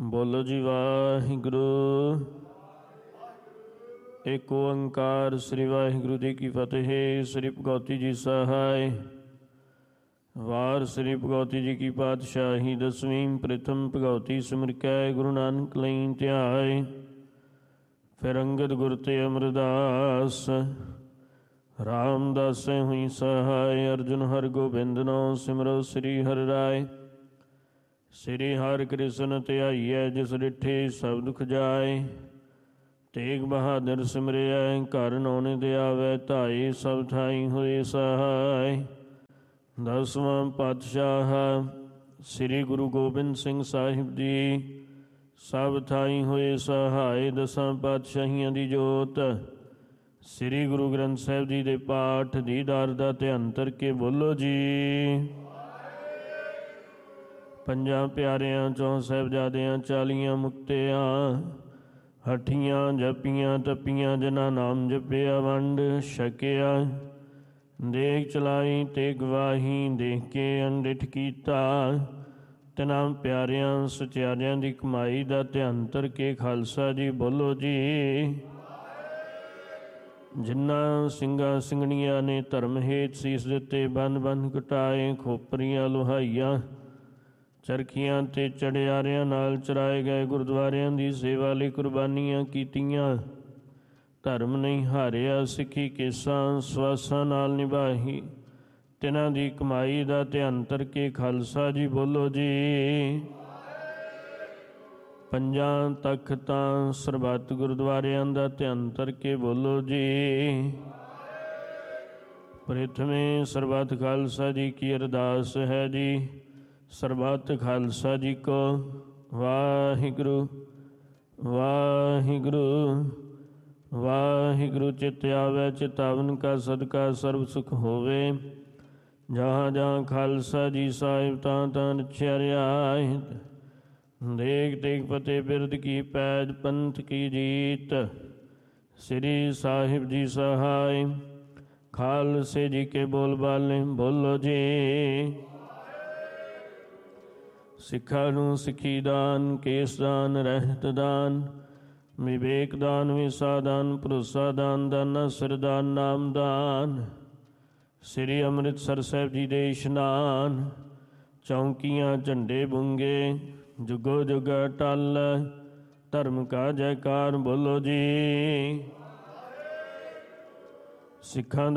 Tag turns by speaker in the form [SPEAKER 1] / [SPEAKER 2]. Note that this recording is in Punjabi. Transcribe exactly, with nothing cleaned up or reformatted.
[SPEAKER 1] ਬੋਲੋ ਜੀ ਵਾਹਿਗੁਰੂ। ਏਕ ਓੰਕਾਰ ਸ੍ਰੀ ਵਾਹਿਗੁਰੂ ਜੀ ਕੀ ਫਤਿਹ। ਸ੍ਰੀ ਭਗਉਤੀ ਜੀ ਸਹਾਇ। ਵਾਰ ਸ੍ਰੀ ਭਗਉਤੀ ਜੀ ਕੀ ਪਾਤਸ਼ਾਹੀ ਦਸਵੀਂ। ਪ੍ਰਥਮ ਭਗਉਤੀ ਸਿਮਰ ਕੈ ਗੁਰੂ ਨਾਨਕ ਲਈ ਧਿਆਏ। ਫਿਰ ਅੰਗਦ ਗੁਰ ਤੇ ਅਮਰਦਾਸ ਰਾਮਦਾਸੈ ਹੋਈ ਸਹਾਇ। ਅਰਜੁਨ ਹਰਿ ਗੋਬਿੰਦ ਨਾਉ ਸਿਮਰੋ ਸ੍ਰੀ ਹਰਿ ਰਾਇ। ਸ੍ਰੀ ਹਰਿ ਕ੍ਰਿਸ਼ਨ ਧਿਆਈਐ ਜਿਸ ਡਿਠੇ ਸਭ ਦੁਖ ਜਾਏ। ਤੇਗ ਬਹਾਦਰ ਸਿਮਰਿਐ ਘਰ ਨੌ ਨਿਧ ਆਵੈ। ਧਾਈ ਸਭ ਥਾਈ ਹੋਏ ਸਹਾਇ। ਦਸਵਾਂ ਪਾਤਸ਼ਾਹ ਸ੍ਰੀ ਗੁਰੂ ਗੋਬਿੰਦ ਸਿੰਘ ਸਾਹਿਬ ਜੀ ਸਭ ਥਾਈ ਹੋਏ ਸਹਾਇ। ਦਸਾਂ ਪਾਤਸ਼ਾਹੀਆਂ ਦੀ ਜੋਤ ਸ੍ਰੀ ਗੁਰੂ ਗ੍ਰੰਥ ਸਾਹਿਬ ਜੀ ਦੇ ਪਾਠ ਦੀਦਾਰ ਦਾ ਧਿਆਨ ਧਰ ਕੇ ਬੋਲੋ ਜੀ। ਪੰਜਾਂ ਪਿਆਰਿਆਂ ਚੋਂ ਸਾਹਿਬਜ਼ਾਦਿਆਂ ਚਾਲੀਆਂ ਮੁਕਤਿਆਂ ਹਠੀਆਂ ਜਪੀਆਂ ਤਪੀਆਂ ਜਿਨ੍ਹਾਂ ਨਾਮ ਜਪਿਆ ਵੰਡ ਛਕਿਆ। ਦੇਖ ਚਲਾਈ ਤੇ ਗਵਾਹੀ ਦੇਖ ਕੇ ਅੰਡਿਠ ਕੀਤਾ। ਤਿਨਾਂ ਪਿਆਰਿਆਂ ਸਚਿਆਰਿਆਂ ਦੀ ਕਮਾਈ ਦਾ ਧਿਆਨ ਧਰ ਕੇ ਖਾਲਸਾ ਜੀ ਬੋਲੋ ਜੀ। ਜਿਨ੍ਹਾਂ ਸਿੰਘਾਂ ਸਿੰਘਣੀਆਂ ਨੇ ਧਰਮ ਹੇਤ ਸੀਸ ਦਿੱਤੇ ਬੰਨ ਬੰਨ ਕਟਾਏ। ਖੋਪਰੀਆਂ ਲੁਹਾਈਆਂ ਚਰਖੀਆਂ ਤੇ ਚੜਿਆਰਿਆਂ ਨਾਲ ਚਰਾਏ ਗਏ। ਗੁਰਦੁਆਰਿਆਂ ਦੀ ਸੇਵਾ ਲਈ ਕੁਰਬਾਨੀਆਂ ਕੀਤੀਆਂ। ਧਰਮ ਨਹੀਂ ਹਾਰਿਆ ਸਿੱਖੀ ਕੇਸਾਂ ਸਵਾਸਾਂ ਨਾਲ ਨਿਭਾਹੀ। ਤਿਨਾਂ ਦੀ ਕਮਾਈ ਦਾ ਧਿਆਨ ਧਰ ਕੇ ਖਾਲਸਾ ਜੀ ਬੋਲੋ ਜੀ। ਪੰਜਾਂ ਤਖ਼ਤਾਂ ਸਰਬੱਤ ਗੁਰਦੁਆਰਿਆਂ ਦਾ ਧਿਆਨ ਧਰ ਕੇ ਬੋਲੋ ਜੀ। ਪ੍ਰਥਮੇ ਸਰਬੱਤ ਖਾਲਸਾ ਜੀ ਕੀ ਅਰਦਾਸ ਹੈ ਜੀ। ਸਰਬੱਤ ਖਾਲਸਾ ਜੀ ਕੋ ਵਾਹਿਗੁਰੂ ਵਾਹਿਗੁਰੂ ਵਾਹਿਗੁਰੂ। ਚਿਤ ਆਵੈ ਚਿਤਾਵਨ ਕਾ ਸਦਕਾ ਸਰਬ ਸੁਖ ਹੋਵੇ। ਜਹਾਂ ਜਹਾਂ ਖਾਲਸਾ ਜੀ ਸਾਹਿਬ ਤਾਂ ਤਾਂ ਰਛਿਆ ਰਿਆਇਤ। ਦੇਖ ਦੇਖ ਫਤਿਹ ਬਿਰਦ ਕੀ ਪੈਜ ਪੰਥ ਕੀ ਜੀਤ। ਸ੍ਰੀ ਸਾਹਿਬ ਜੀ ਸਹਾਇ ਖਾਲਸੇ ਜੀ ਕੇ ਬੋਲ ਬਾਲੇ ਬੋਲੋ ਜੀ। ਸਿੱਖਾਂ ਨੂੰ ਸਿੱਖੀ ਦਾਨ ਕੇਸ ਦਾਨ ਰਹਿਤ ਦਾਨ ਵਿਵੇਕ ਦਾਨ ਵਿਸਾ ਦਾਨ ਭਰੋਸਾ ਦਾਨ ਦਾਨਾ ਸਰਦਾਨ ਨਾਮ ਦਾਨ। ਸ੍ਰੀ ਅੰਮ੍ਰਿਤਸਰ ਸਾਹਿਬ ਜੀ ਦੇ ਇਸ਼ਨਾਨ ਚੌਂਕੀਆਂ ਝੰਡੇ ਬੁੰਗੇ ਜੁਗੋ ਜੁਗ ਟਲ। ਧਰਮ ਕਾ ਜੈਕਾਰ ਬੋਲੋ ਜੀ। ਸਿੱਖਾਂ